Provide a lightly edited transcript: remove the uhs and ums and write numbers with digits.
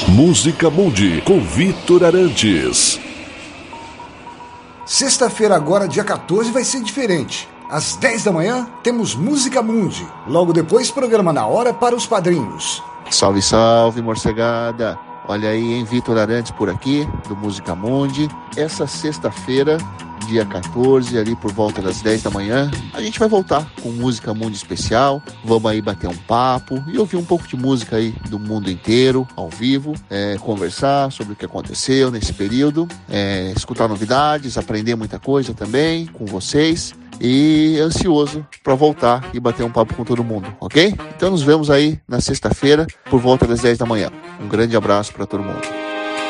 Música Mundi, com Vitor Arantes. Sexta-feira agora, dia 14, vai ser diferente. Às 10 da manhã, temos Música Mundi. Logo depois, programa Na Hora para os padrinhos. Salve, salve, morcegada. Olha aí, hein, Vitor Arantes por aqui, do Música Mundi. Essa sexta-feira, dia 14, ali por volta das 10 da manhã, a gente vai voltar com Música Mundi especial. Vamos aí bater um papo e ouvir um pouco de música aí do mundo inteiro, ao vivo, conversar sobre o que aconteceu nesse período, escutar novidades, aprender muita coisa também com vocês. E ansioso para voltar e bater um papo com todo mundo, ok? Então nos vemos aí na sexta-feira por volta das 10 da manhã. Um grande abraço para todo mundo.